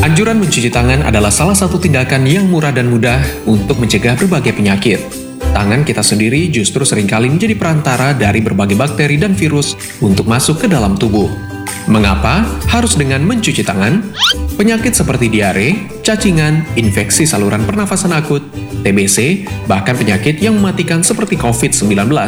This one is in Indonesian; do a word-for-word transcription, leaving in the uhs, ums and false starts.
Anjuran mencuci tangan adalah salah satu tindakan yang murah dan mudah untuk mencegah berbagai penyakit. Tangan kita sendiri justru seringkali menjadi perantara dari berbagai bakteri dan virus untuk masuk ke dalam tubuh. Mengapa harus dengan mencuci tangan? Penyakit seperti diare, cacingan, infeksi saluran pernafasan akut, T B C, bahkan penyakit yang mematikan seperti covid sembilan belas